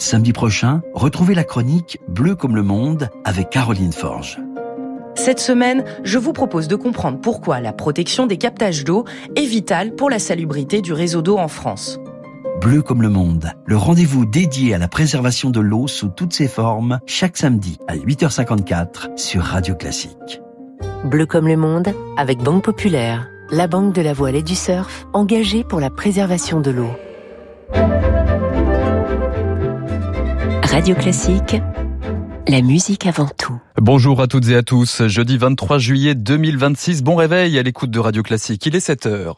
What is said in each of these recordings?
Samedi prochain, retrouvez la chronique Bleu comme le monde avec Caroline Forge. Cette semaine, je vous propose de comprendre pourquoi la protection des captages d'eau est vitale pour la salubrité du réseau d'eau en France. Bleu comme le monde, le rendez-vous dédié à la préservation de l'eau sous toutes ses formes, chaque samedi à 8h54 sur Radio Classique. Bleu comme le monde, avec Banque Populaire, la banque de la voile et du surf, engagée pour la préservation de l'eau. Radio Classique, la musique avant tout. Bonjour à toutes et à tous, jeudi 23 juillet 2026, bon réveil à l'écoute de Radio Classique, il est 7h.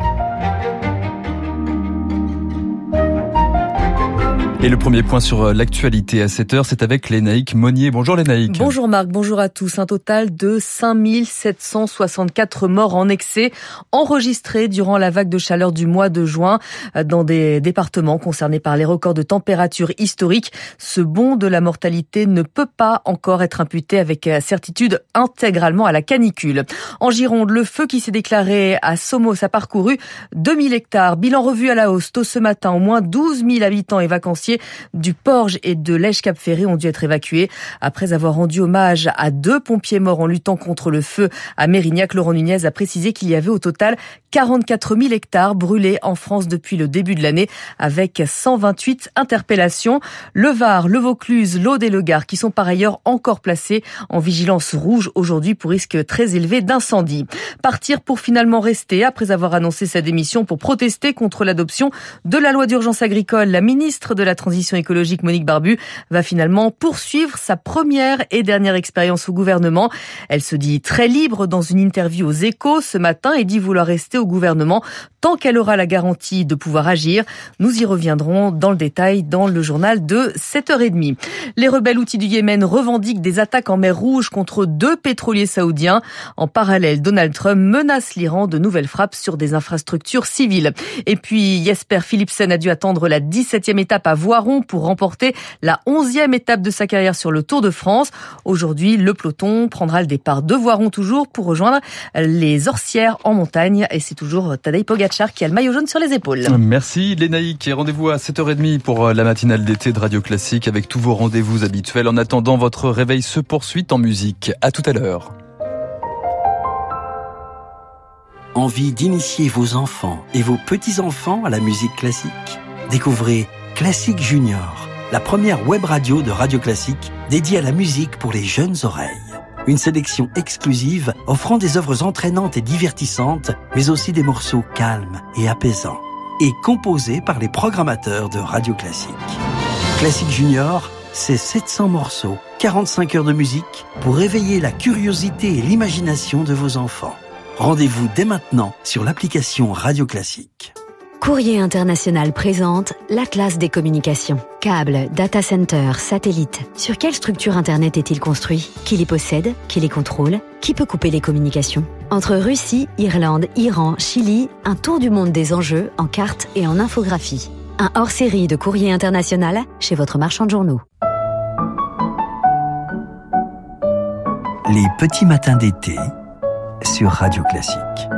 Et le premier point sur l'actualité à 7h, c'est avec Lénaïque Monnier. Bonjour Lénaïque. Bonjour Marc, bonjour à tous. Un total de 5764 morts en excès enregistrés durant la vague de chaleur du mois de juin dans des départements concernés par les records de température historiques. Ce bond de la mortalité ne peut pas encore être imputé avec certitude intégralement à la canicule. En Gironde, le feu qui s'est déclaré à Somos a parcouru 2000 hectares. Bilan revu à la hausse tôt ce matin. Au moins 12 000 habitants et vacanciers du Porge et de l'Èche-Cap-Ferré ont dû être évacués. Après avoir rendu hommage à 2 pompiers morts en luttant contre le feu à Mérignac, Laurent Nunez a précisé qu'il y avait au total 44 000 hectares brûlés en France depuis le début de l'année, avec 128 interpellations. Le Var, le Vaucluse, l'Aude et le Gard, qui sont par ailleurs encore placés en vigilance rouge aujourd'hui pour risque très élevé d'incendie. Partir pour finalement rester après avoir annoncé sa démission pour protester contre l'adoption de la loi d'urgence agricole. La ministre de la Transition écologique, Monique Barbu, va finalement poursuivre sa première et dernière expérience au gouvernement. Elle se dit très libre dans une interview aux Échos ce matin et dit vouloir rester au gouvernement tant qu'elle aura la garantie de pouvoir agir. Nous y reviendrons dans le détail dans le journal de 7h30. Les rebelles houthis du Yémen revendiquent des attaques en mer Rouge contre 2 pétroliers saoudiens. En parallèle, Donald Trump menace l'Iran de nouvelles frappes sur des infrastructures civiles. Et puis, Jesper Philipsen a dû attendre la 17e étape à Voiron pour remporter la 11e étape de sa carrière sur le Tour de France. Aujourd'hui, le peloton prendra le départ de Voiron toujours pour rejoindre les Orsières en montagne. Et c'est toujours Tadej Pogačar qui a le maillot jaune sur les épaules. Merci Lénaïque et rendez-vous à 7h30 pour la matinale d'été de Radio Classique avec tous vos rendez-vous habituels. En attendant, votre réveil se poursuit en musique. À tout à l'heure. Envie d'initier vos enfants et vos petits-enfants à la musique classique? Découvrez Classique Junior, la première web radio de Radio Classique dédiée à la musique pour les jeunes oreilles. Une sélection exclusive offrant des œuvres entraînantes et divertissantes, mais aussi des morceaux calmes et apaisants, et composés par les programmateurs de Radio Classique. Classique Junior, c'est 700 morceaux, 45 heures de musique pour réveiller la curiosité et l'imagination de vos enfants. Rendez-vous dès maintenant sur l'application Radio Classique. Courrier International présente l'Atlas des communications. Câbles, data center, satellites. Sur quelle structure Internet est-il construit? Qui les possède? Qui les contrôle? Qui peut couper les communications? Entre Russie, Irlande, Iran, Chili, un tour du monde des enjeux en cartes et en infographie. Un hors-série de Courrier International chez votre marchand de journaux. Les petits matins d'été sur Radio Classique.